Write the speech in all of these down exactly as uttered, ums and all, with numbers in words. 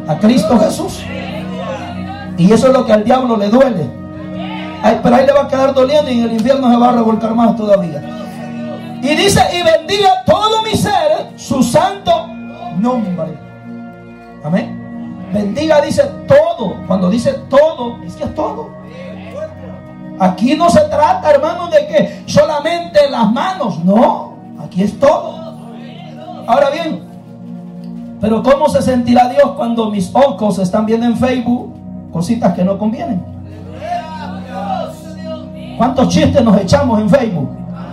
a Cristo Jesús. Y eso es lo que al diablo le duele. Ay, pero ahí le va a quedar doliendo y en el infierno se va a revolcar más todavía. Y dice, y bendiga todo mi ser su santo nombre. Amén. Bendiga, dice todo. Cuando dice todo, es que es todo. Aquí no se trata, hermanos, de que solamente las manos. No, aquí es todo. Ahora bien, pero ¿cómo se sentirá Dios cuando mis ojos están viendo en Facebook cositas que no convienen? ¿Cuántos chistes nos echamos en Facebook?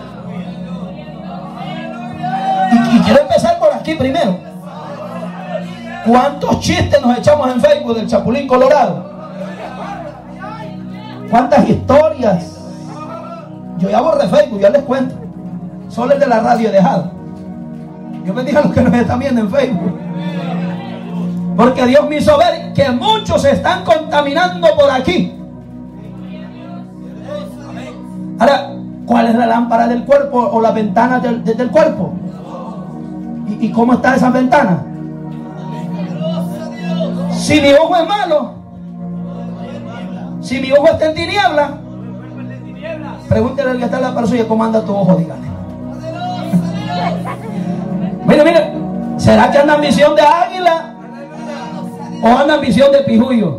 Y, y quiero empezar por aquí primero. ¿Cuántos chistes nos echamos en Facebook del Chapulín Colorado? ¿Cuántas historias? Yo ya borré Facebook, ya les cuento. Solo el de la radio he dejado. Yo bendiga a los que nos están viendo en Facebook. Porque Dios me hizo ver que muchos se están contaminando por aquí. Ahora, ¿cuál es la lámpara del cuerpo o la ventana del, del cuerpo? ¿Y, ¿Y cómo está esa ventana? Si mi ojo es malo, si mi ojo está en tiniebla, pregúntale al que está en la par suya cómo anda tu ojo, dígale. Mire, mire, ¿será que anda en visión de águila o anda en visión de pijuyo?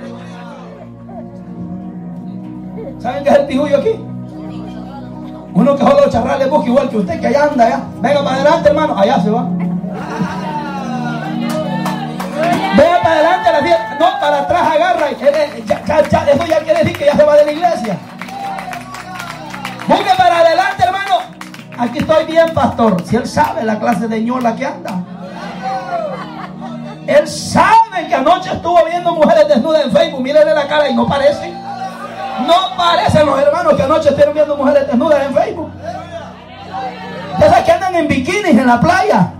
¿Saben qué es el pijuyo aquí? Uno que solo charrarle busca igual que usted, que allá anda, allá. Venga para adelante, hermano, allá se va. Venga para adelante la fiesta, no, para atrás agarra. Ya, ya, ya, eso ya quiere decir que ya se va de la iglesia. Busque para adelante, hermano. Aquí estoy bien, pastor. Si él sabe la clase de ñola que anda. Él sabe que anoche estuvo viendo mujeres desnudas en Facebook. Mírenle la cara y no parece. No parecen los hermanos que anoche estuvieron viendo mujeres desnudas en Facebook. Esas que andan en bikinis en la playa.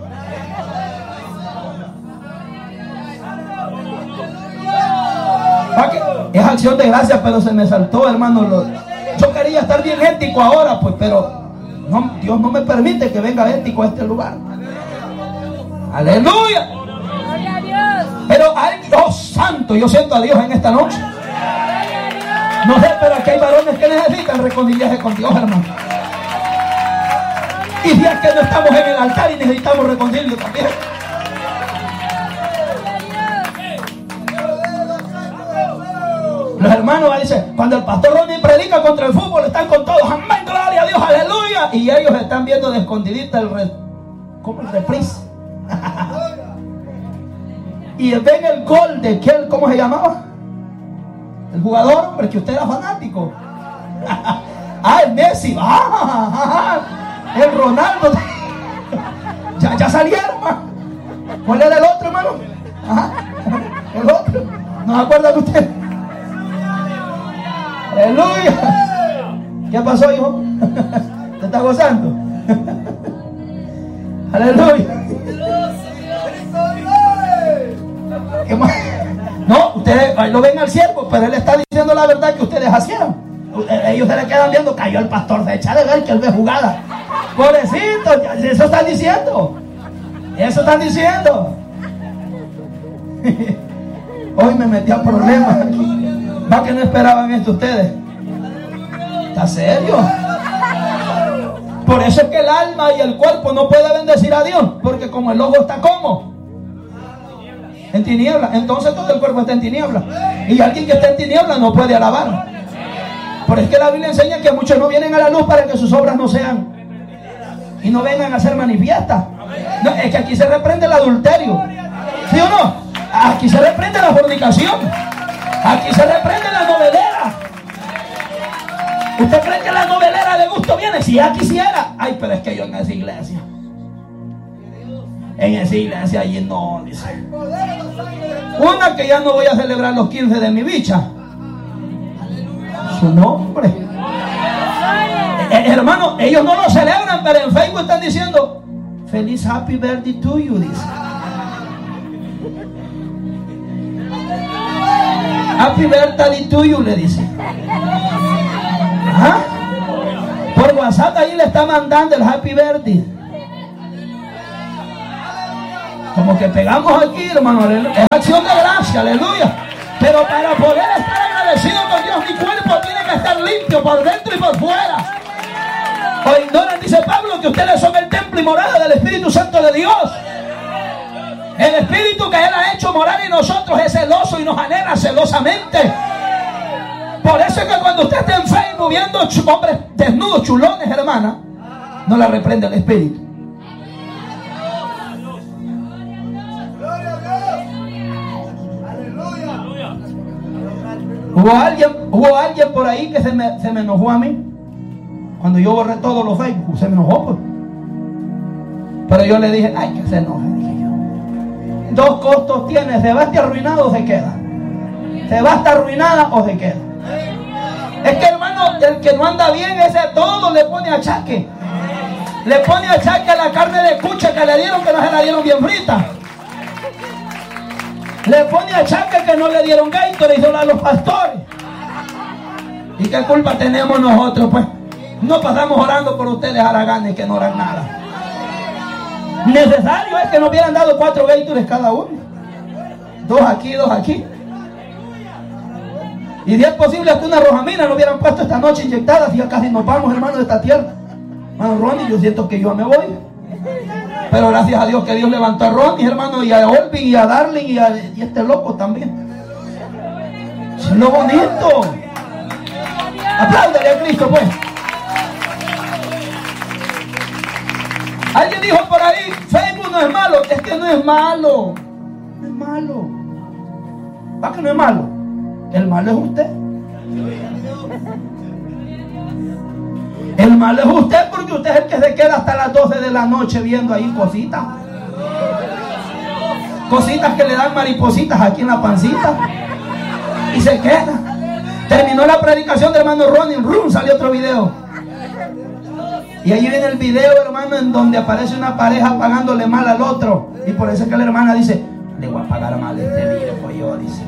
Es acción de gracias, pero se me saltó, hermano. Yo quería estar bien ético ahora, pues, pero no, Dios no me permite que venga ético a este lugar. Aleluya. Pero hay Dios santo, yo siento a Dios en esta noche. No sé, pero aquí hay varones que necesitan reconciliarse con Dios, hermano. Y si es que no estamos en el altar y necesitamos reconcilio también. Los hermanos dicen, cuando el pastor Ronnie predica contra el fútbol, están con todos, amén, gloria a Dios, aleluya. Y ellos están viendo de escondidita el re, ¿cómo el reprise? Y ven el gol de aquel, ¿cómo se llamaba? El jugador, hombre, que usted era fanático. Ah, el Messi. Ah, el Ronaldo. Ya, ya salieron, man. ¿Cuál era el otro, hermano? Ajá. El otro. ¿No se acuerdan ustedes? Aleluya. ¿Qué pasó, hijo? ¿Te está gozando? Aleluya. ¿Qué más? No, ustedes lo ven al siervo, pero él está diciendo la verdad que ustedes hacían. Ellos se le quedan viendo, cayó el pastor, se echa de ver que él ve jugada. Pobrecito, eso están diciendo. Eso están diciendo. Hoy me metí a problemas aquí. ¿Va que no esperaban esto ustedes? ¿Está serio? Por eso es que el alma y el cuerpo no pueden bendecir a Dios, porque como el ojo está como en tiniebla, entonces todo el cuerpo está en tiniebla. Y alguien que está en tiniebla no puede alabar. Por eso es que la Biblia enseña que muchos no vienen a la luz para que sus obras no sean y no vengan a ser manifiestas. No, es que aquí se reprende el adulterio, ¿sí o no? Aquí se reprende la fornicación. Aquí se reprende la novelera. ¿Usted cree que la novelera de gusto viene? Si ya quisiera. Ay, pero es que yo en esa iglesia, en esa iglesia allí no, dice. Una que ya no voy a celebrar los quince de mi bicha. Su nombre. Eh, hermano, ellos no lo celebran, pero en Facebook están diciendo feliz happy birthday to you, dice. Happy birthday to you, le dice. ¿Ah? Por WhatsApp ahí le está mandando el happy birthday. Como que pegamos aquí, hermano, aleluya. Es acción de gracia, aleluya. Pero para poder estar agradecido con Dios, mi cuerpo tiene que estar limpio por dentro y por fuera. O ignoran, dice Pablo, que ustedes son el templo y morada del Espíritu Santo de Dios. El Espíritu que Él ha hecho morar en nosotros es celoso y nos anhela celosamente. Por eso es que cuando usted está en Facebook viendo hombres desnudos, chulones, hermana, no la reprende el Espíritu. Hubo alguien, hubo alguien por ahí que se me, se me enojó a mí. Cuando yo borré todos los Facebook, se me enojó, pues. Pero yo le dije, ay, que se enoje, dije yo. Dos costos tiene, se va a estar arruinado o se queda. Se va a estar arruinada o se queda. Es que, hermano, el que no anda bien, ese todo le pone achaque. Le pone achaque a la carne de cucha que le dieron, que no se la dieron bien frita. Le pone achaque que no le dieron Gatorade solo a los pastores. ¿Y qué culpa tenemos nosotros, pues? No pasamos orando por ustedes haraganes que no oran nada. Necesario es que nos hubieran dado cuatro Gatorades cada uno. Dos aquí, dos aquí. Y si es posible que una rojamina nos hubieran puesto esta noche inyectada. Si ya casi nos vamos, hermano, de esta tierra. Hermano Ronnie, yo siento que yo me voy. Pero gracias a Dios que Dios levantó a Ronnie, hermano, y a Olvin, y a Darling, y a y este loco también. Eso es lo bonito. Apláudale a Cristo, pues. Alguien dijo por ahí, Facebook no es malo. Es que no es malo. No es malo. ¿Para qué no es malo? El malo es usted. El malo es usted, porque usted es el que se queda hasta las doce de la noche viendo ahí cositas. Cositas que le dan maripositas aquí en la pancita. Y se queda. Terminó la predicación del hermano Ronnie, rum, salió otro video. Y ahí viene el video, hermano, en donde aparece una pareja pagándole mal al otro. Y por eso es que la hermana dice, le voy a pagar mal a este viejo yo, dice.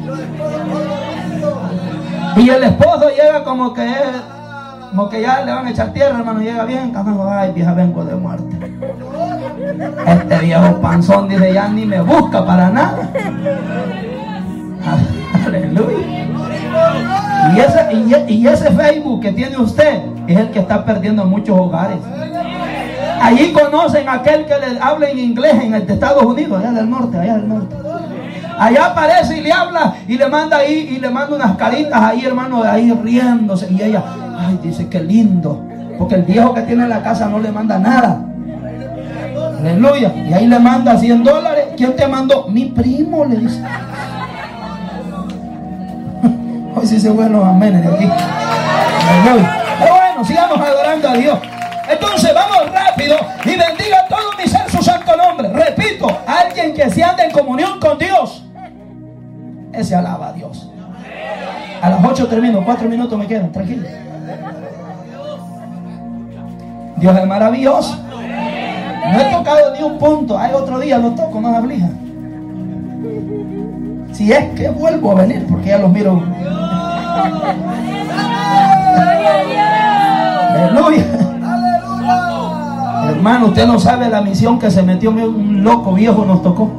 Y el esposo llega como que es, como que ya le van a echar tierra, hermano. Llega bien, carajo, ay, vieja, vengo de muerte. Este viejo panzón, dice, ya ni me busca para nada. Aleluya. Y ese, y, y ese Facebook que tiene usted es el que está perdiendo muchos hogares. Allí conocen a aquel que le habla en inglés en el de Estados Unidos, allá del norte, allá del norte. Allá aparece y le habla y le manda ahí y le manda unas caritas ahí, hermano, de ahí riéndose. Y ella, ay, dice, qué lindo. Porque el viejo que tiene en la casa no le manda nada. Aleluya. Y ahí le manda cien dólares. ¿Quién te mandó? Mi primo, le dice. Hoy sí se fueron los amenes de aquí. Aleluya. Pero bueno, sigamos adorando a Dios. Entonces vamos rápido y bendiga todo mi ser su santo nombre. Repito, alguien que se anda en comunión con Dios, ese alaba a Dios. A las ocho termino, cuatro minutos me quedan, tranquilo. Dios es maravilloso. No he tocado ni un punto. Hay otro día lo toco, no la blija. Si es que vuelvo a venir, porque ya los miro. Aleluya. Hermano, usted no sabe la misión que se metió un loco viejo nos tocó.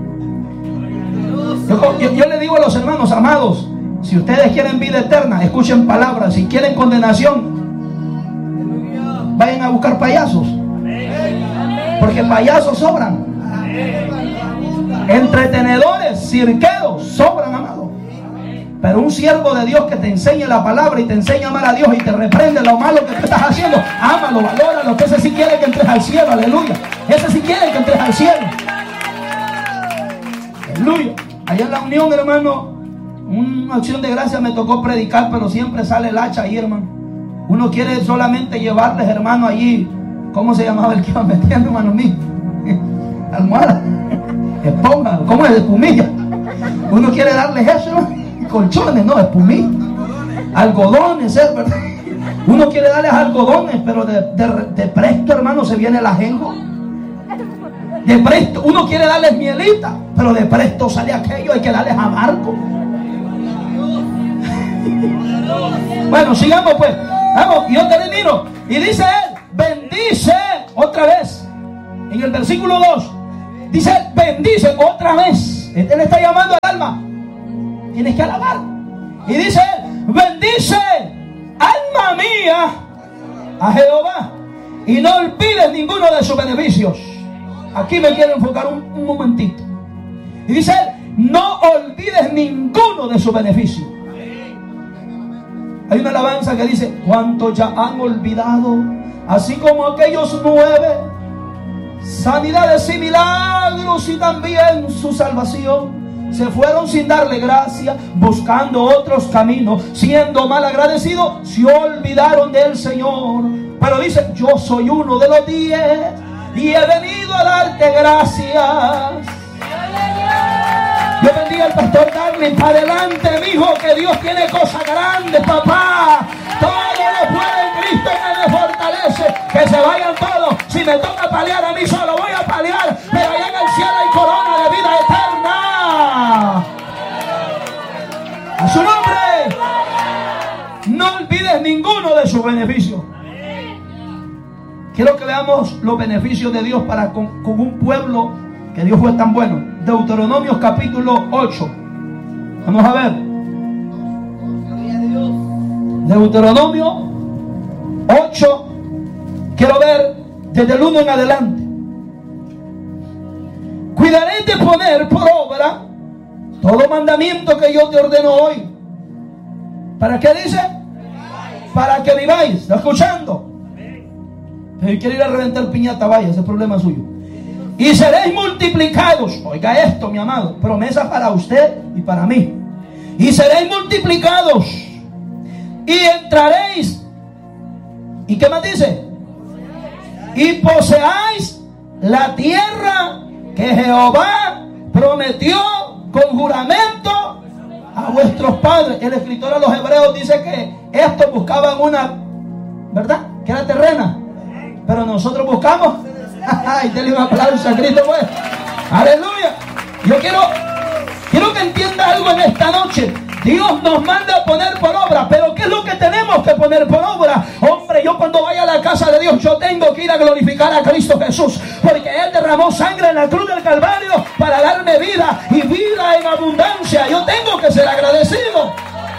Yo, yo, yo le digo a los hermanos amados, si ustedes quieren vida eterna, escuchen palabras. Si quieren condenación, vayan a buscar payasos, porque payasos sobran. Entretenedores, cirqueros, sobran, amado. Pero un siervo de Dios que te enseñe la palabra y te enseña a amar a Dios y te reprende lo malo que tú estás haciendo, ámalo, valóralo, que ese sí quiere que entres al cielo, aleluya. Ese sí quiere que entres al cielo. Aleluya. Allá en la unión, hermano, una acción de gracia me tocó predicar, pero siempre sale el hacha ahí, hermano. Uno quiere solamente llevarles, hermano, allí, ¿cómo se llamaba el que iba metiendo, hermano mío? Almohada, esponja, ¿cómo es? Espumilla. Uno quiere darles eso, ¿no? Colchones, no, espumilla, algodones, ¿eh? ¿Verdad? Uno quiere darles algodones, pero de, de, de presto, hermano, se viene el ajenjo. De presto, uno quiere darles mielita, pero de presto sale aquello, hay que darles amargo. Bueno, sigamos pues. Vamos, yo termino. Y dice él, bendice otra vez. En el versículo dos, dice, bendice otra vez. Él le está llamando al alma. Tienes que alabar. Y dice, bendice, alma mía, a Jehová, y no olvides ninguno de sus beneficios. Aquí me quiero enfocar un, un momentito. Y dice, no olvides ninguno de sus beneficios. Hay una alabanza que dice, cuántos ya han olvidado, así como aquellos nueve, sanidades y milagros y también su salvación. Se fueron sin darle gracia, buscando otros caminos, siendo mal agradecidos, se olvidaron del Señor. Pero dice, yo soy uno de los diez y he venido a darte gracias. Yo bendiga al pastor Darwin. Para adelante, mi hijo, que Dios tiene cosas grandes, papá. Todo lo puede en Cristo que me fortalece. Que se vayan todos. Si me toca paliar a mí solo, voy a paliar. Pero allá en el cielo hay corona de vida eterna. A su nombre. No olvides ninguno de sus beneficios. Quiero que veamos los beneficios de Dios para con, con un pueblo que Dios fue tan bueno. Deuteronomio capítulo ocho. Vamos a ver. Deuteronomio ocho. Quiero ver desde el uno en adelante. Cuidaréis de poner por obra todo mandamiento que yo te ordeno hoy. ¿Para qué dice? Para que viváis. ¿Está escuchando? Si quiere ir a reventar piñata, vaya, ese es problema suyo. Y seréis multiplicados. Oiga esto, mi amado. Promesa para usted y para mí. Y seréis multiplicados. Y entraréis. ¿Y qué más dice? Y poseáis la tierra que Jehová prometió con juramento a vuestros padres. El escritor a los hebreos dice que estos buscaban una, ¿verdad? Que era terrena. Pero nosotros buscamos. Ay, denle un aplauso a Cristo, pues. Aleluya. Yo quiero, quiero que entienda algo en esta noche. Dios nos manda a poner por obra. Pero ¿qué es lo que tenemos que poner por obra? Hombre, yo cuando vaya a la casa de Dios, yo tengo que ir a glorificar a Cristo Jesús. Porque Él derramó sangre en la cruz del Calvario para darme vida y vida en abundancia. Yo tengo que ser agradecido.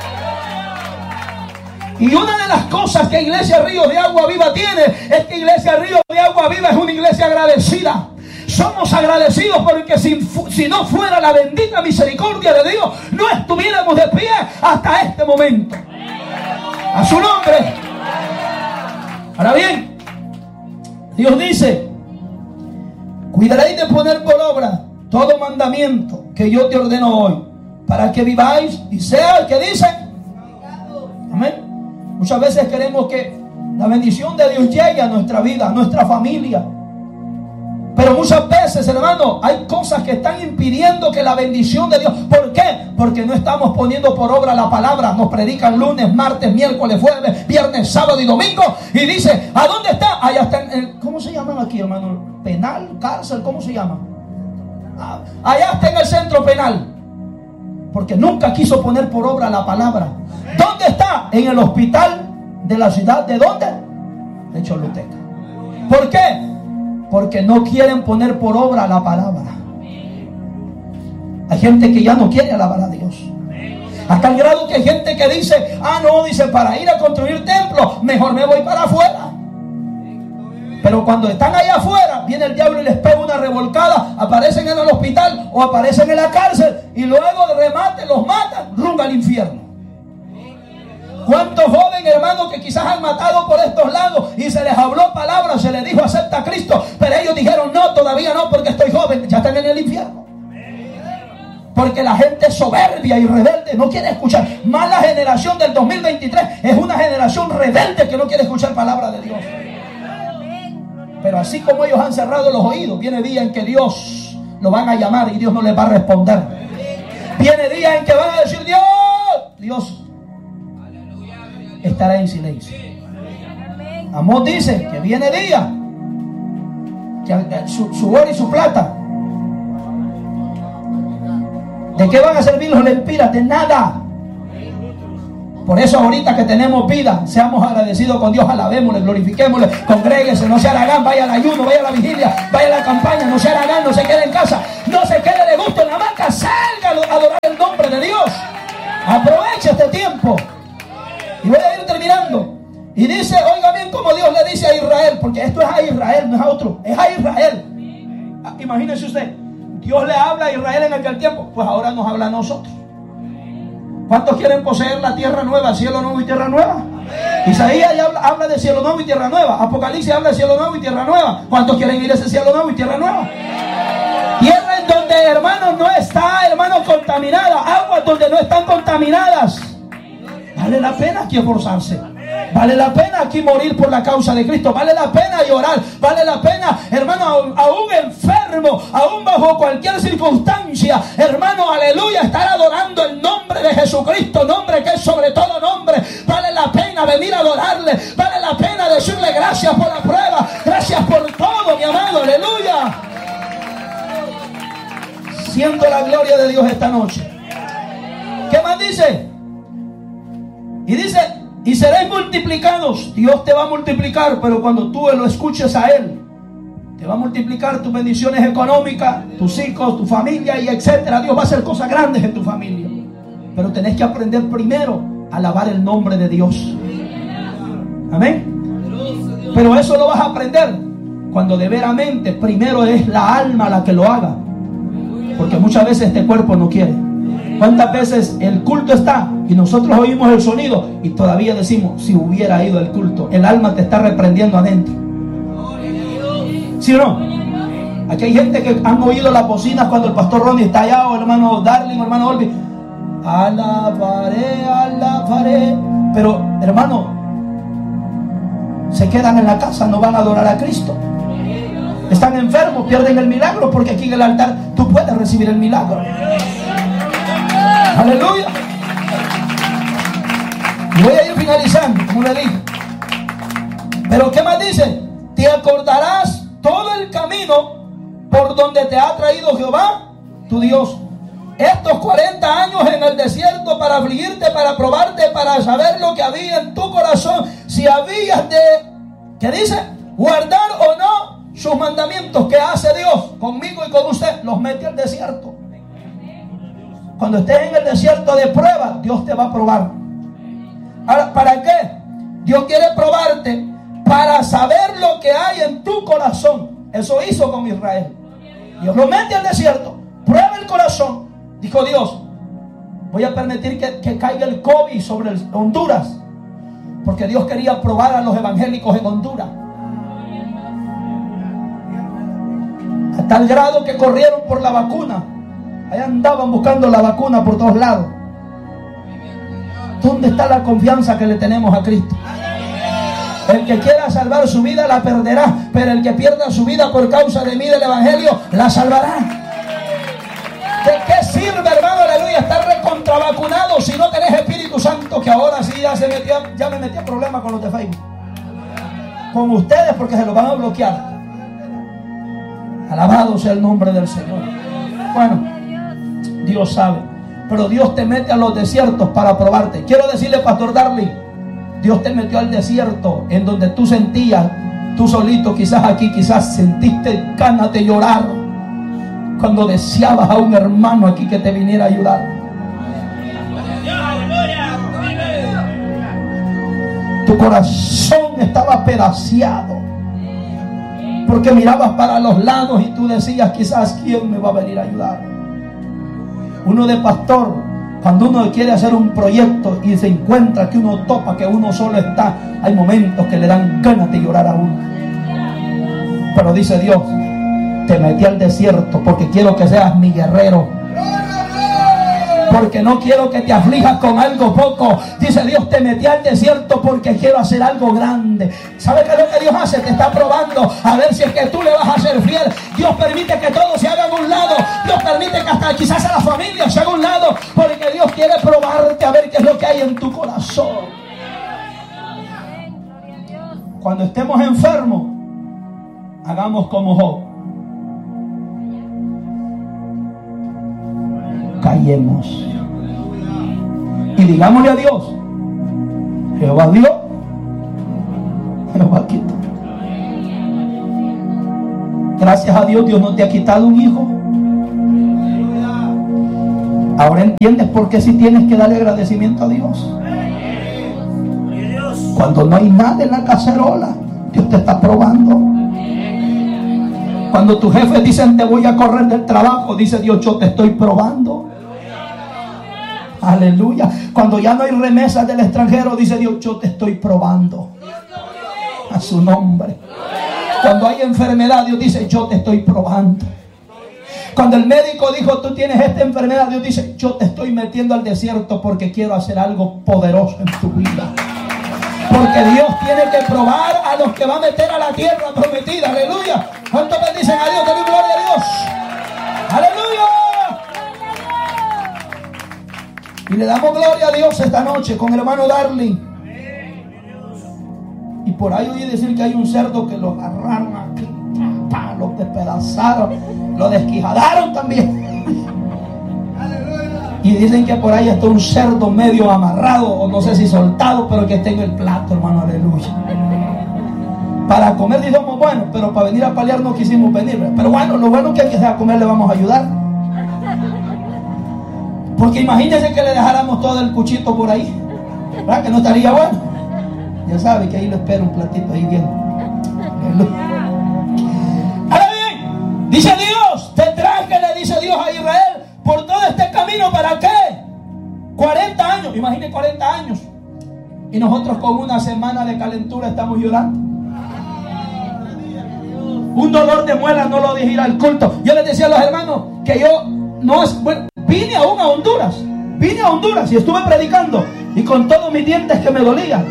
Y una de las cosas que Iglesia Río de Agua Viva tiene es que Iglesia Río de Agua Viva es una iglesia agradecida. Somos agradecidos porque si, si no fuera la bendita misericordia de Dios, no estuviéramos de pie hasta este momento. A su nombre. Ahora bien, Dios dice, cuidaréis de poner por obra todo mandamiento que yo te ordeno hoy, para que viváis y sea el que dice. Amén. Muchas veces queremos que la bendición de Dios llegue a nuestra vida, a nuestra familia. Pero muchas veces, hermano, hay cosas que están impidiendo que la bendición de Dios. ¿Por qué? Porque no estamos poniendo por obra la palabra. Nos predican lunes, martes, miércoles, jueves, viernes, sábado y domingo. Y dice, ¿a dónde está? Allá está en el, ¿cómo se llaman aquí, hermano? Penal, cárcel, ¿cómo se llama? Ah, allá está en el centro penal. Porque nunca quiso poner por obra la palabra. ¿Dónde está? En el hospital de la ciudad. ¿De dónde? De Choluteca. ¿Por qué? Porque no quieren poner por obra la palabra. Hay gente que ya no quiere alabar a Dios. Hasta el grado que hay gente que dice, ah no, dice, para ir a construir templos, mejor me voy para afuera. Pero cuando están allá afuera, viene el diablo y les pega una revolcada, aparecen en el hospital o aparecen en la cárcel y luego de remate los matan, rumbo al infierno. ¿Cuántos jóvenes, hermanos, que quizás han matado por estos lados y se les habló palabras, se les dijo acepta a Cristo, pero ellos dijeron no, todavía no, porque estoy joven, ya están en el infierno? Porque la gente soberbia y rebelde no quiere escuchar. Más la generación del dos mil veintitrés es una generación rebelde que no quiere escuchar palabra de Dios. Pero así como ellos han cerrado los oídos, viene día en que Dios lo van a llamar y Dios no les va a responder. Viene día en que van a decir Dios, Dios estará en silencio. Amós dice que viene día que su, su oro y su plata, ¿de qué van a servir los lempiras? De nada. Por eso ahorita que tenemos vida, seamos agradecidos con Dios, alabémosle, glorifiquémosle, congréguese, no se haragán, vaya al ayuno, vaya a la vigilia, vaya a la campaña, no se haragán, no se quede en casa, no se quede de gusto en la banca, salga a adorar el nombre de Dios. Aproveche este tiempo. Y voy a ir terminando. Y dice, oiga bien como Dios le dice a Israel, porque esto es a Israel, no es a otro, es a Israel. Imagínese usted, Dios le habla a Israel en aquel tiempo, pues ahora nos habla a nosotros. ¿Cuántos quieren poseer la tierra nueva, cielo nuevo y tierra nueva? Isaías ya habla, habla de cielo nuevo y tierra nueva. Apocalipsis habla de cielo nuevo y tierra nueva. ¿Cuántos quieren ir a ese cielo nuevo y tierra nueva? Tierra en donde, hermanos, no está, hermanos, contaminada. Aguas donde no están contaminadas. Vale la pena aquí esforzarse. Vale la pena aquí morir por la causa de Cristo. Vale la pena llorar. Vale la pena, hermano, aún enfermo, aún bajo cualquier circunstancia, hermano, aleluya, estar adorando el nombre de Jesucristo, nombre que es sobre todo nombre. Vale la pena venir a adorarle. Vale la pena decirle gracias por la prueba. Gracias por todo, mi amado, aleluya. Siento la gloria de Dios esta noche. ¿Qué más dice? Y dice, y seréis multiplicados. Dios te va a multiplicar, pero cuando tú lo escuches a Él, te va a multiplicar tus bendiciones económicas, tus hijos, tu familia y etcétera. Dios va a hacer cosas grandes en tu familia. Pero tenés que aprender primero a alabar el nombre de Dios. Amén. Pero eso lo vas a aprender cuando de veramente primero es la alma la que lo haga. Porque muchas veces este cuerpo no quiere. ¿Cuántas veces el culto está y nosotros oímos el sonido y todavía decimos, si hubiera ido el culto? El alma te está reprendiendo adentro. ¿Sí o no? Aquí hay gente que han oído las bocinas cuando el pastor Ronnie está allá, o el hermano Darling, o el hermano Olvi. Alabaré, alabaré. Pero, hermano, se quedan en la casa, no van a adorar a Cristo. Están enfermos, pierden el milagro, porque aquí en el altar tú puedes recibir el milagro. Aleluya. Y voy a ir finalizando, como le dije. Pero ¿qué más dice? Te acordarás todo el camino por donde te ha traído Jehová, tu Dios, estos cuarenta años en el desierto, para afligirte, para probarte, para saber lo que había en tu corazón, si habías de, ¿qué dice? Guardar o no sus mandamientos. ¿Qué hace Dios conmigo y con usted? Los mete al desierto. Cuando estés en el desierto de prueba, Dios te va a probar. Ahora, ¿para qué? Dios quiere probarte para saber lo que hay en tu corazón. Eso hizo con Israel. Dios lo mete al desierto, prueba el corazón. Dijo Dios, voy a permitir que, que caiga el COVID sobre el, Honduras, porque Dios quería probar a los evangélicos en Honduras. A tal grado que corrieron por la vacuna. Allá andaban buscando la vacuna por todos lados. ¿Dónde está la confianza que le tenemos a Cristo? El que quiera salvar su vida la perderá, pero el que pierda su vida por causa de mí, del evangelio, la salvará. ¿De qué sirve, hermano, aleluya, estar recontravacunado si no tenés Espíritu Santo? Que ahora sí ya, se metía, ya me metí a problemas con los de Facebook. Con ustedes, porque se los van a bloquear. Alabado sea el nombre del Señor. Bueno, Dios sabe, pero Dios te mete a los desiertos para probarte. Quiero decirle, pastor Darling, Dios te metió al desierto en donde tú sentías, tú solito, quizás aquí, quizás sentiste ganas de llorar cuando deseabas a un hermano aquí que te viniera a ayudar. Tu corazón estaba pedaciado porque mirabas para los lados y tú decías, quizás, ¿quién me va a venir a ayudar? Uno de pastor, cuando uno quiere hacer un proyecto y se encuentra que uno topa, que uno solo está, hay momentos que le dan ganas de llorar a uno. Pero dice Dios, te metí al desierto porque quiero que seas mi guerrero, porque no quiero que te aflijas con algo poco. Dice Dios, te metí al desierto porque quiero hacer algo grande. ¿Sabes qué es lo que Dios hace? Te está probando a ver si es que tú le vas a ser fiel. Dios permite que todo se haga a un lado. Dios permite que hasta quizás a la familia se haga a un lado, porque Dios quiere probarte a ver qué es lo que hay en tu corazón. Cuando estemos enfermos, hagamos como Job. Callemos y digámosle a Dios, Jehová dio, Jehová quitó. Gracias a Dios, Dios no te ha quitado un hijo. Ahora entiendes por qué si tienes que darle agradecimiento a Dios. Cuando no hay nada en la cacerola, Dios te está probando. Cuando tus jefes dicen te voy a correr del trabajo, dice Dios, yo te estoy probando. Aleluya. Cuando ya no hay remesas del extranjero, dice Dios, yo te estoy probando. A su nombre. Cuando hay enfermedad, Dios dice, yo te estoy probando. Cuando el médico dijo, tú tienes esta enfermedad, Dios dice, yo te estoy metiendo al desierto porque quiero hacer algo poderoso en tu vida. Porque Dios tiene que probar a los que va a meter a la tierra prometida. Aleluya. ¿Cuántos bendicen a Dios? Denle gloria a Dios. Aleluya. Y le damos gloria a Dios esta noche con el hermano Darling. Y por ahí oí decir que hay un cerdo que lo agarraron aquí, lo despedazaron, lo desquijadaron también. Y dicen que por ahí está un cerdo medio amarrado, o no sé si soltado, pero que está en el plato, hermano, aleluya. Para comer dijimos, bueno, pero para venir a paliar no quisimos venir. Pero bueno, lo bueno que hay que sea comer, le vamos a ayudar. Porque imagínense que le dejáramos todo el cuchito por ahí, ¿verdad? Que no estaría bueno. Ya sabe que ahí lo espera un platito ahí bien. Ahora bien, dice Dios, te traje, le dice Dios a Israel, por todo este camino, ¿para qué? cuarenta años, imagine cuarenta años. Y nosotros con una semana de calentura estamos llorando. Un dolor de muela no lo dije ir al culto. Yo les decía a los hermanos que yo no es, bueno, vine aún a Honduras. Vine a Honduras y estuve predicando. Y con todos mis dientes que me dolían.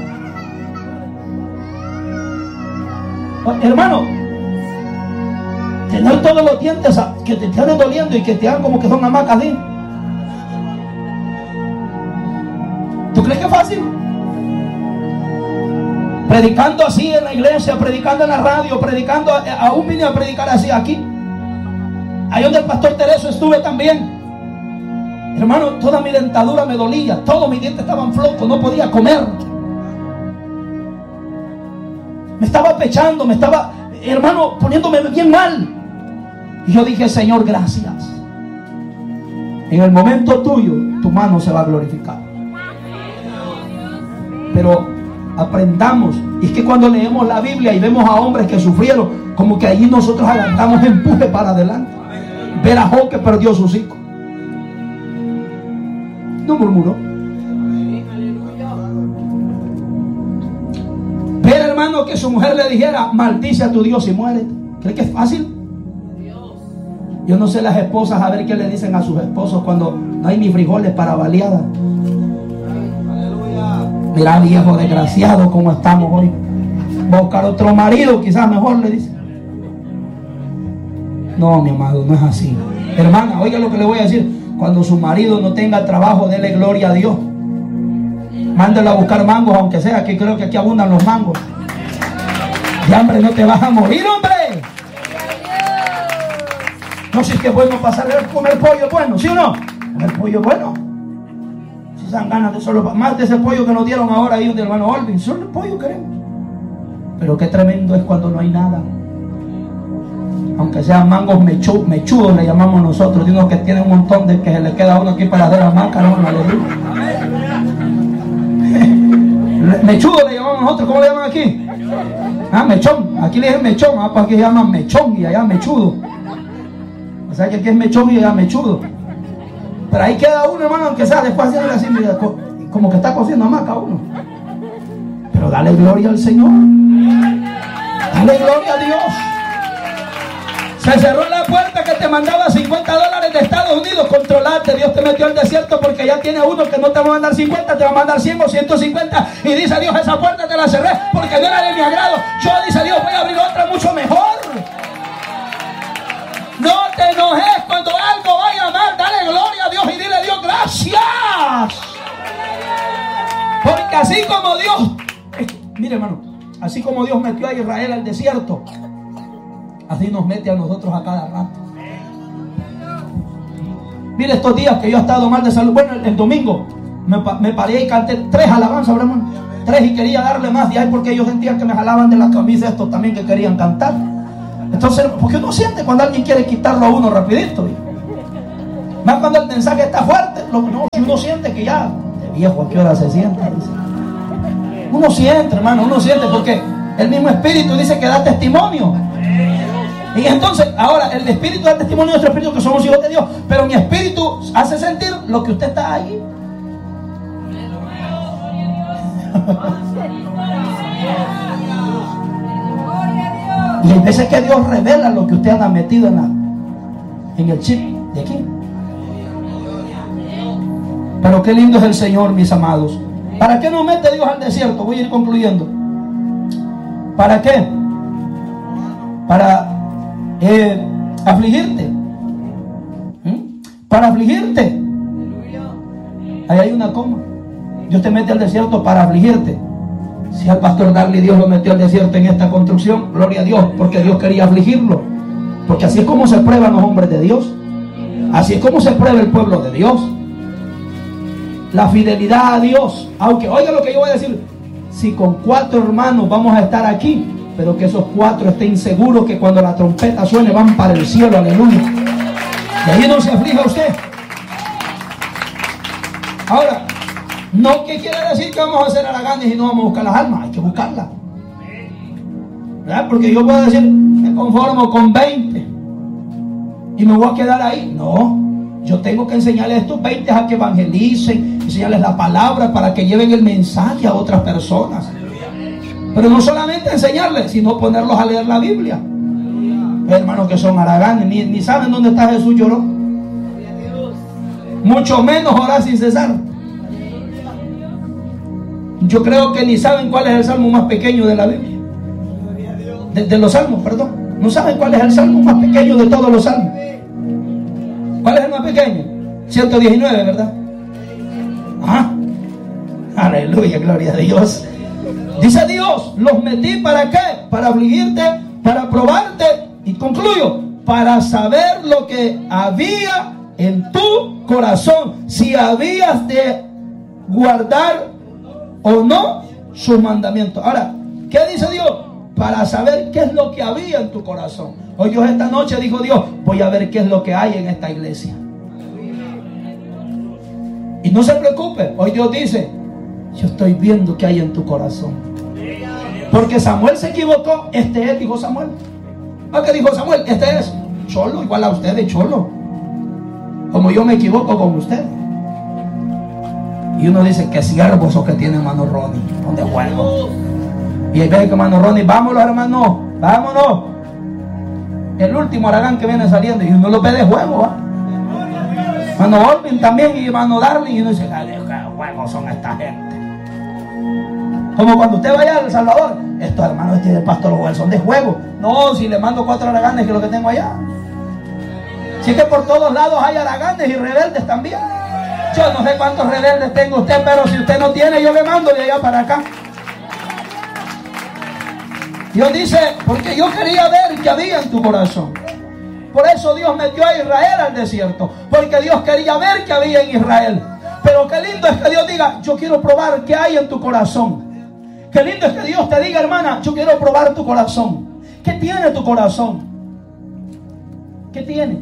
Hermano, tener todos los dientes que te están doliendo y que te hagan como que son hamacas, ¿sí? ¿Tú crees que es fácil? Predicando así en la iglesia, predicando en la radio, predicando, aún vine a predicar así aquí. Ahí donde el pastor Tereso estuve también. Hermano, toda mi dentadura me dolía, todos mis dientes estaban flojos, no podía comer. Me estaba pechando, me estaba, hermano, poniéndome bien mal. Y yo dije, Señor, gracias. En el momento tuyo, tu mano se va a glorificar. Pero aprendamos. Y es que cuando leemos la Biblia y vemos a hombres que sufrieron, como que allí nosotros agarramos empuje para adelante. Ver a Job que perdió sus hijos. No murmuró. Ver, hermano, que su mujer le dijera, maldice a tu Dios y muérete. ¿Cree que es fácil? Yo no sé las esposas a ver qué le dicen a sus esposos cuando no hay ni frijoles para baleada. Mira, viejo desgraciado, cómo estamos hoy. Va a buscar otro marido, quizás mejor, le dice. No, mi amado, no es así. Hermana, oiga lo que le voy a decir. Cuando su marido no tenga trabajo, dele gloria a Dios. Mándelo a buscar mangos, aunque sea, que creo que aquí abundan los mangos. De hambre no te vas a morir, hombre. No, si es que es bueno pasar a comer pollo, bueno, ¿sí o no? Comer pollo, bueno. Si se dan ganas de solo, más de ese pollo que nos dieron ahora ahí del hermano Olvin, solo el pollo queremos. Pero qué tremendo es cuando no hay nada. Aunque sean mangos mechu, mechudos, le llamamos nosotros, de unos que tienen un montón de que se le queda uno aquí para hacer la maca, no, aleluya. Mechudo le llamamos nosotros, ¿cómo le llaman aquí? Ah, mechón, aquí le dicen mechón, ah, pues aquí se llaman mechón y allá mechudo. O sea que aquí es mechón y allá mechudo. Pero ahí queda uno, hermano, aunque sea después haciendo así, como que está cociendo hamaca uno. Pero dale gloria al Señor. Dale gloria a Dios. Se cerró la puerta que te mandaba cincuenta dólares de Estados Unidos. Controlate, Dios te metió al desierto porque ya tiene uno que no te va a mandar cincuenta, te va a mandar cien o ciento cincuenta. Y dice Dios, esa puerta te la cerré porque no era de mi agrado. Yo, dice Dios, voy a abrir otra mucho mejor. No te enojes cuando algo vaya mal. Dale gloria a Dios y dile a Dios gracias. Porque así como Dios, mire hermano, así como Dios metió a Israel al desierto, así nos mete a nosotros a cada rato. Mire estos días que yo he estado mal de salud. Bueno, el, el domingo me, me paré y canté tres alabanzas, hermano. tres y quería darle más. Y ahí porque ellos sentían que me jalaban de la camisa estos también que querían cantar. Entonces, porque uno siente cuando alguien quiere quitarlo a uno rapidito. Más cuando el mensaje está fuerte. Lo, no, si uno siente que ya, de viejo, ¿a qué hora se sienta? Dice. Uno siente, hermano, uno siente porque el mismo Espíritu dice que da testimonio. Y entonces, ahora, el Espíritu da testimonio de nuestro Espíritu que somos hijos de Dios. Pero mi Espíritu hace sentir lo que usted está ahí. Y hay veces que Dios revela lo que usted anda metido en, la, en el chip de aquí. Pero qué lindo es el Señor, mis amados. ¿Para qué nos mete Dios al desierto? Voy a ir concluyendo. ¿Para qué? Para eh, afligirte. ¿Mm? Para afligirte. Ahí hay una coma. Dios te mete al desierto para afligirte. Si al pastor Darly Dios lo metió al desierto en esta construcción, gloria a Dios, porque Dios quería afligirlo. Porque así es como se prueban los hombres de Dios. Así es como se prueba el pueblo de Dios. La fidelidad a Dios. Aunque, oiga lo que yo voy a decir, si con cuatro hermanos vamos a estar aquí, pero que esos cuatro estén seguros que cuando la trompeta suene van para el cielo, aleluya. Y ahí no se aflija usted. Ahora, no que quiere decir que vamos a hacer haraganes y no vamos a buscar las almas. Hay que buscarlas, ¿verdad? Porque yo puedo decir, me conformo con veinte y me voy a quedar ahí. No, yo tengo que enseñarles a estos veinte a que evangelicen, enseñarles la palabra para que lleven el mensaje a otras personas. Pero no solamente enseñarles, sino ponerlos a leer la Biblia. Hermanos que son haraganes, ni, ni saben dónde está Jesús lloró. Mucho menos orar sin cesar. Yo creo que ni saben cuál es el salmo más pequeño de la Biblia. De, de los salmos, perdón. No saben cuál es el salmo más pequeño de todos los salmos. ¿Cuál es el más pequeño? ciento diecinueve, ¿verdad? Ah, aleluya, gloria a Dios. Dice Dios, los metí ¿para qué? Para afligirte, para probarte. Y concluyo, para saber lo que había en tu corazón, si habías de guardar o no sus mandamientos. Ahora, ¿qué dice Dios? Para saber qué es lo que había en tu corazón. Hoy Dios esta noche dijo Dios, voy a ver qué es lo que hay en esta iglesia. Y no se preocupe, hoy Dios dice, yo estoy viendo qué hay en tu corazón. Porque Samuel se equivocó, este es, dijo Samuel. ¿A qué dijo Samuel? Este es cholo, igual a usted de cholo. Como yo me equivoco con usted. Y uno dice, que siervos o que tiene hermano Ronnie, ¿dónde juego? Y hay veces que hermano Ronnie, vámonos hermano, vámonos. El último haragán que viene saliendo y uno lo ve de juego, ¿ah? Hermano Olvin también y hermano Darling, y uno dice, qué juegos son esta gente. Como cuando usted vaya a El Salvador, estos hermanos este del pastor Joel son de juego. No, si le mando cuatro haraganes que lo que tengo allá. Si es que por todos lados hay haraganes y rebeldes también. Yo no sé cuántos rebeldes tengo usted, pero si usted no tiene, yo le mando de allá para acá. Dios dice, porque yo quería ver qué había en tu corazón. Por eso Dios metió a Israel al desierto, porque Dios quería ver qué había en Israel. Pero qué lindo es que Dios diga, yo quiero probar qué hay en tu corazón. Qué lindo es que Dios te diga, hermana, yo quiero probar tu corazón. ¿Qué tiene tu corazón? ¿Qué tiene?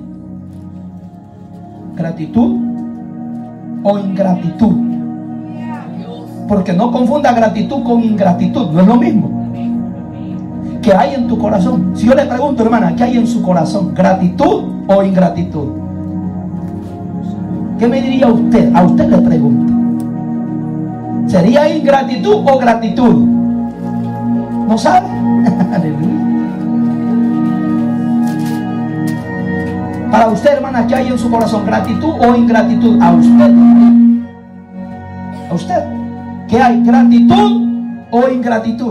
¿Gratitud o ingratitud? Porque no confunda gratitud con ingratitud, no es lo mismo. ¿Qué hay en tu corazón? Si yo le pregunto, hermana, ¿qué hay en su corazón? ¿Gratitud o ingratitud? ¿Qué me diría usted? A usted le pregunto. ¿Sería ingratitud o gratitud? ¿No sabe? Para usted, hermana, ¿qué hay en su corazón? ¿Gratitud o ingratitud? A usted. A usted. ¿Qué hay? ¿Gratitud o ingratitud?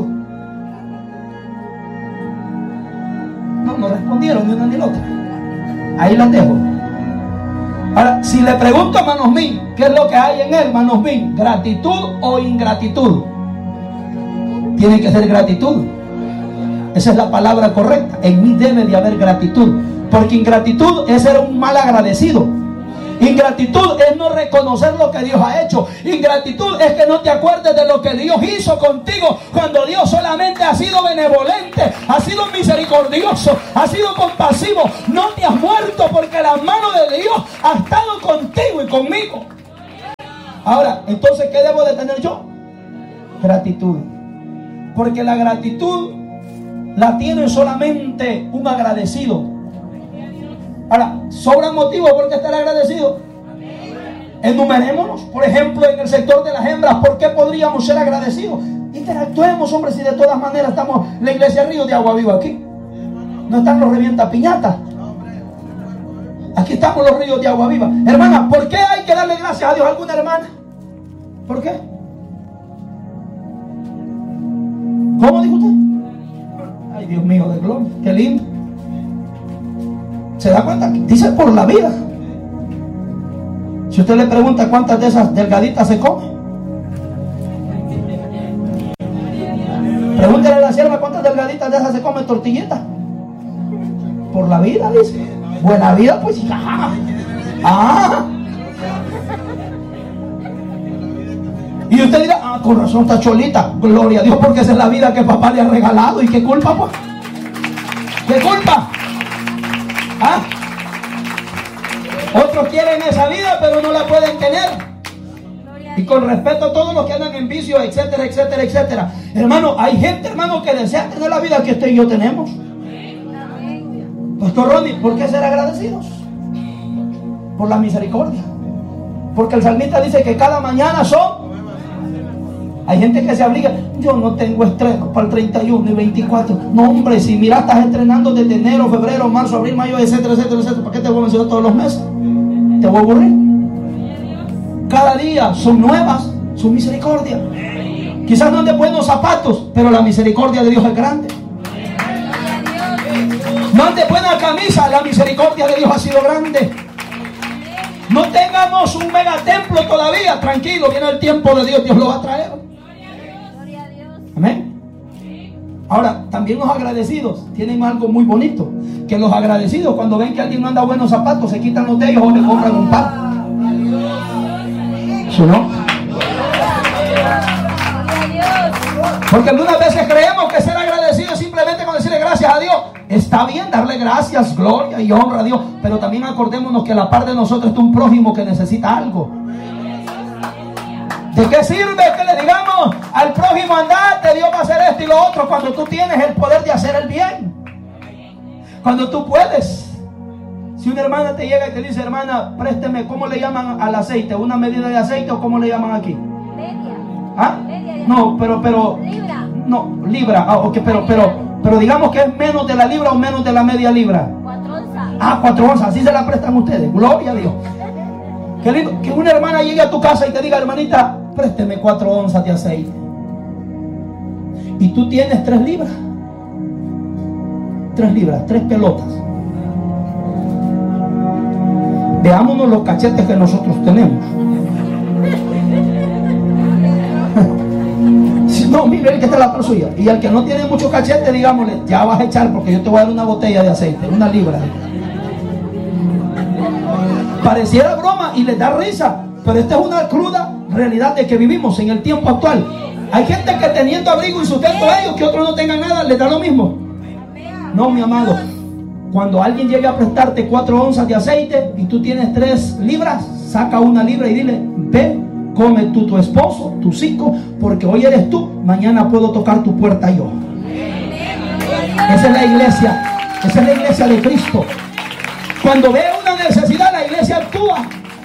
No, no respondieron ni una ni la otra. Ahí la dejo. Ahora, si le pregunto a hermanos míos, ¿qué es lo que hay en él, hermanos míos? ¿Gratitud o ingratitud? Tiene que ser gratitud. Esa es la palabra correcta. En mí debe de haber gratitud. Porque ingratitud es ser un mal agradecido. Ingratitud es no reconocer lo que Dios ha hecho. Ingratitud es que no te acuerdes de lo que Dios hizo contigo, cuando Dios solamente ha sido benevolente, ha sido misericordioso, ha sido compasivo. No te has muerto porque la mano de Dios ha estado contigo y conmigo. Ahora, entonces, ¿qué debo de tener yo? Gratitud. Porque la gratitud la tiene solamente un agradecido. Ahora, ¿sobran motivos por qué estar agradecido? Enumerémonos. Por ejemplo, en el sector de las hembras, ¿por qué podríamos ser agradecidos? Interactuemos, hombre, si de todas maneras estamos en la iglesia Río de Agua Viva aquí. No están los revienta piñatas. Aquí estamos los ríos de Agua Viva. Hermana, ¿por qué hay que darle gracias a Dios a alguna hermana? ¿Por qué? ¿Cómo dijo usted? Ay, Dios mío de gloria, qué lindo. ¿Se da cuenta? Dice por la vida. Si usted le pregunta cuántas de esas delgaditas se come, pregúntele a la sierva cuántas delgaditas de esas se come tortillitas. Por la vida, dice. Buena vida, pues. Ah, ah. Y usted dirá, ah, con razón está cholita. Gloria a Dios, porque esa es la vida que papá le ha regalado. ¿Y qué culpa, pues? ¿Qué culpa? ¿Ah? Otros quieren esa vida, pero no la pueden tener. Y con respeto a todos los que andan en vicio, etcétera, etcétera, etcétera. Hermano, hay gente, hermano, que desea tener la vida que usted y yo tenemos. Pastor Ronnie, ¿por qué ser agradecidos? Por la misericordia. Porque el salmista dice que cada mañana son. Hay gente que se obliga. Yo no tengo estreno para el treinta y uno y veinticuatro. No, hombre, si mira, estás estrenando desde enero, febrero, marzo, abril, mayo, etcétera, etcétera, etcétera. ¿Para qué te voy a mencionar todos los meses? ¿Te voy a aburrir? Cada día son nuevas, su misericordia. Quizás no de buenos zapatos, pero la misericordia de Dios es grande. No ande buena camisa, la misericordia de Dios ha sido grande. No tengamos un megatemplo todavía, tranquilo, viene el tiempo de Dios, Dios lo va a traer. Amén. Ahora, también los agradecidos tienen algo muy bonito, que los agradecidos cuando ven que alguien no anda buenos zapatos, se quitan los de ellos o le compran un par. ¿Sí, no? Porque algunas veces creemos que ser agradecido es simplemente con decirle gracias a Dios. Está bien darle gracias, gloria y honra a Dios, pero también acordémonos que a la par de nosotros está un prójimo que necesita algo. ¿De qué sirve que le digamos al prójimo, andate, Dios va a hacer esto y lo otro, cuando tú tienes el poder de hacer el bien? Cuando tú puedes. Si una hermana te llega y te dice, hermana, présteme, ¿cómo le llaman al aceite? ¿Una medida de aceite o cómo le llaman aquí? Media. ¿Ah? Media. No, pero, pero. Libra. No, libra. Ah, ok, pero, pero, pero digamos que es menos de la libra o menos de la media libra. Cuatro onzas. Ah, cuatro onzas, así se la prestan ustedes. Gloria a Dios. Qué lindo, que una hermana llegue a tu casa y te diga, hermanita, présteme cuatro onzas de aceite. Y tú tienes tres libras. Tres libras, tres pelotas. Veámonos los cachetes que nosotros tenemos. No, mire, que esta es la suya. Y al que no tiene mucho cachete, digámosle, ya vas a echar porque yo te voy a dar una botella de aceite, una libra. Pareciera broma y les da risa, pero esta es una cruda realidad de que vivimos en el tiempo actual. Hay gente que teniendo abrigo y sustento a ellos, que otros no tengan nada, les da lo mismo. No, mi amado, cuando alguien llegue a prestarte cuatro onzas de aceite y tú tienes tres libras, saca una libra y dile, ve, come tú, tu esposo, tus hijos, porque hoy eres tú, mañana puedo tocar tu puerta yo. Esa es la iglesia, esa es la iglesia de Cristo. Cuando ve una necesidad, la iglesia actúa.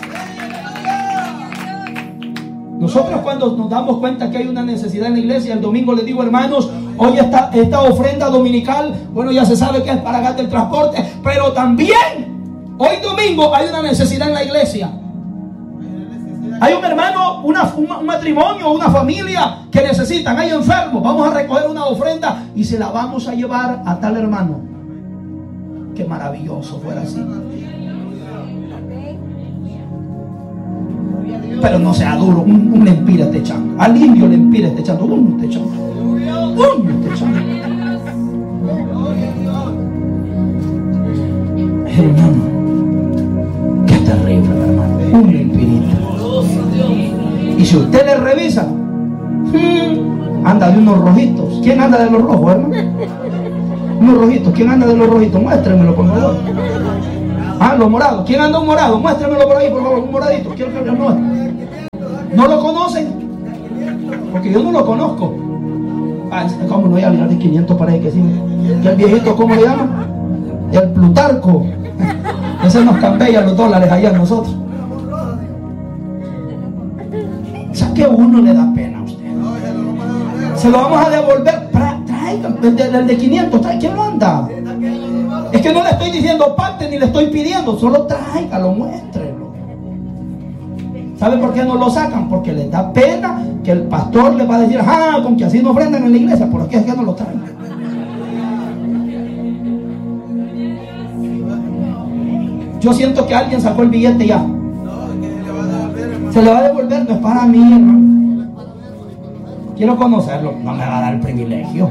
Nosotros cuando nos damos cuenta que hay una necesidad en la iglesia, el domingo les digo, hermanos, hoy esta, esta ofrenda dominical, bueno, ya se sabe que es para gastar el transporte, pero también hoy domingo hay una necesidad en la iglesia. Hay un hermano, una, un, un matrimonio, una familia que necesitan, hay enfermos, vamos a recoger una ofrenda y se la vamos a llevar a tal hermano. Qué maravilloso fuera así. Pero no sea duro, un, un lempira esté echando. Al indio lempira esté echando, uno esté echando. Uno esté echando. Hermano, qué terrible, hermano. un empirito. Y si usted le revisa, hmm, anda de unos rojitos. ¿Quién anda de los rojos, hermano? Unos rojitos. ¿Quién anda de los rojitos? Muéstremelo, por favor. Ah, los morados. ¿Quién anda un morado? Muéstremelo por ahí, por favor, un moradito. Quiero que lo muestre. ¿No lo conocen? Porque yo no lo conozco. Ah, ¿cómo no voy a mirar de quinientos para ahí que sí? ¿Y el viejito cómo le llama? El Plutarco. Ese nos cambia los dólares allá a nosotros. O sea que a uno le da pena a usted. Se lo vamos a devolver. Traigan el de, el de quinientos. Trae. ¿Quién lo anda? Es que no le estoy diciendo parte ni le estoy pidiendo. Solo tráigalo, muéstrelo. ¿Sabe por qué no lo sacan? Porque les da pena que el pastor les va a decir, ah, con que así no ofrendan en la iglesia. ¿Por qué es que no lo traen? Yo siento que alguien sacó el billete ya. Se le va a devolver, no es para mí, hermano. Quiero conocerlo, no me va a dar el privilegio.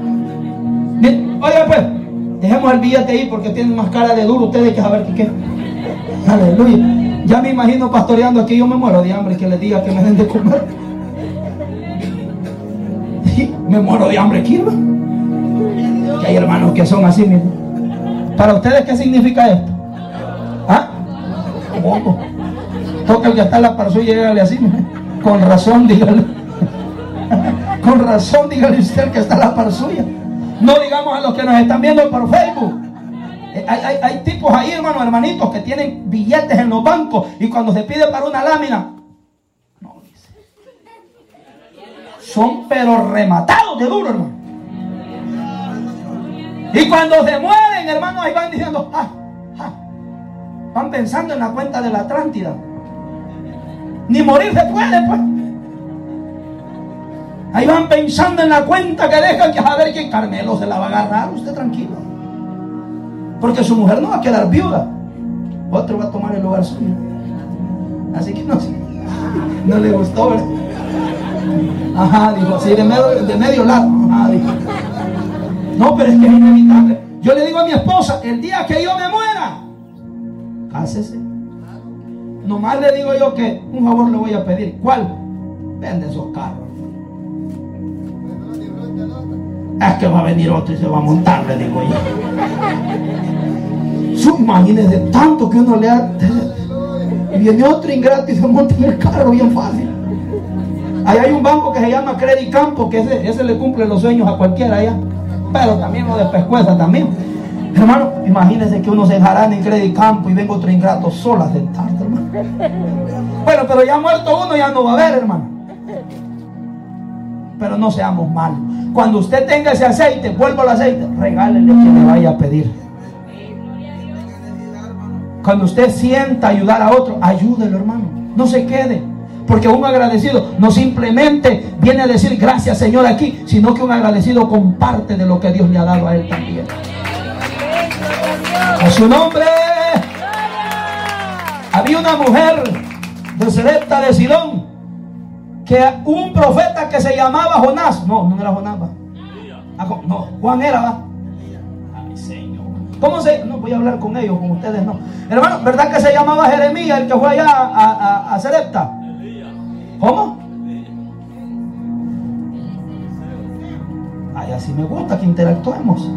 Oiga pues, dejemos el billete ahí porque tienen más cara de duro ustedes que saber que qué. Aleluya. Ya me imagino pastoreando aquí, yo me muero de hambre que les diga que me den de comer. Sí, me muero de hambre aquí, ¿no? Que hay hermanos que son así mismo. Para ustedes, ¿qué significa esto? ¿Ah? ¿Cómo? Toca el que está en la par suya y llegale así, ¿no? Con razón, dígale. Con razón, dígale usted que está en la par suya. No digamos a los que nos están viendo por Facebook. Hay, hay, hay tipos ahí, hermanos, hermanitos, que tienen billetes en los bancos y cuando se pide para una lámina, no dice. Son pero rematados de duro, hermano. Y cuando se mueren, hermanos, ahí van diciendo, ah, ah. Van pensando en la cuenta de la Atlántida. Ni morir se puede, pues. Ahí van pensando en la cuenta que dejan, que a ver que Carmelo se la va a agarrar. Usted tranquilo. Porque su mujer no va a quedar viuda. Otro va a tomar el lugar suyo. Así que no, no le gustó, ¿verdad? Ajá, dijo, así de medio, de medio lado. Ajá, dijo. No, pero es que es inevitable. Yo le digo a mi esposa, el día que yo me muera, cásese. Nomás le digo yo que un favor le voy a pedir. ¿Cuál? Vende esos carros. Es que va a venir otro y se va a montar, le digo yo. Su, imagínese tanto que uno le da. Y viene otro ingrato y se monta en el carro bien fácil. Ahí hay un banco que se llama Credit Campo, que ese, ese le cumple los sueños a cualquiera allá. Pero también lo de pescueza también. Hermano, imagínese que uno se enjarana en Credit Campo y venga otro ingrato solo a sentarse, hermano. Bueno, pero ya muerto uno ya no va a haber, hermano. Pero no seamos malos. Cuando usted tenga ese aceite, vuelvo al aceite, regálele que le vaya a pedir. Cuando usted sienta ayudar a otro, ayúdelo, hermano. No se quede. Porque un agradecido no simplemente viene a decir gracias, Señor, aquí, sino que un agradecido comparte de lo que Dios le ha dado a él también. A su nombre. Había una mujer de Sarepta de Sidón, que un profeta que se llamaba Jonás. No, no era Jonás, va. No, Juan era, va. Ay, Señor. ¿Cómo se? No voy a hablar con ellos, con ustedes no. Hermano, ¿verdad que se llamaba Jeremías el que fue allá a, a, a Sarepta? ¿Cómo? Ay, así me gusta que interactuemos.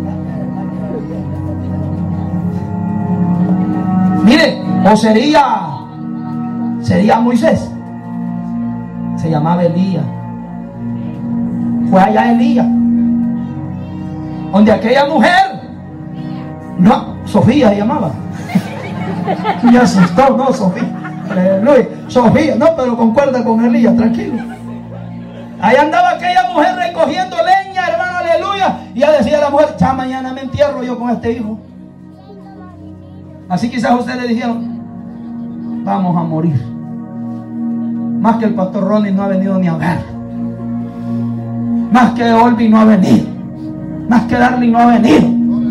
Mire, o sería sería Moisés. Se llamaba Elías. Fue allá Elías, donde aquella mujer, no, Sofía se llamaba. Me asustó, no, Sofía. Aleluya. Sofía, no, pero concuerda con Elías, tranquilo. Ahí andaba aquella mujer recogiendo leña, hermano, aleluya. Y ya decía la mujer, ya mañana me entierro yo con este hijo. Así quizás ustedes le dijeron, vamos a morir. Más que el pastor Ronnie no ha venido ni a ver. Más que Olvi no ha venido. Más que Darling no ha venido.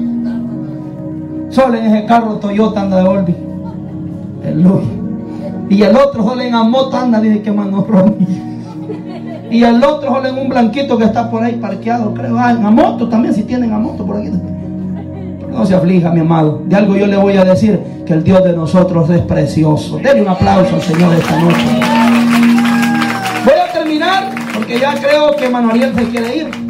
Solo en ese carro Toyota anda de Olvi. Aleluya. Y el otro solo en la moto anda, dice que mano Ronnie. Y el otro solo en un blanquito que está por ahí parqueado, creo. Ah, en la moto también, si tienen a moto por aquí. No se aflija, mi amado. De algo yo le voy a decir, que el Dios de nosotros es precioso. Denle un aplauso al Señor esta noche. Voy a terminar porque ya creo que Manuel se quiere ir.